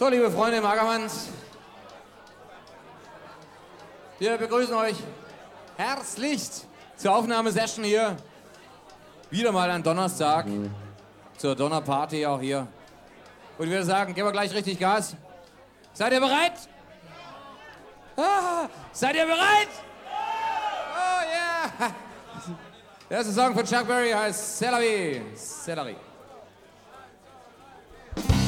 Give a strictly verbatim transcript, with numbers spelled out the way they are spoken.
So, liebe Freunde im Ackermanns, wir begrüßen euch herzlich zur Aufnahmesession hier. Wieder mal ein Donnerstag, zur Donnerparty auch hier. Und ich würde sagen, geben wir gleich richtig Gas. Seid ihr bereit? Ah, seid ihr bereit? Oh yeah! Der erste Song von Chuck Berry heißt C'est la vie, c'est la vie.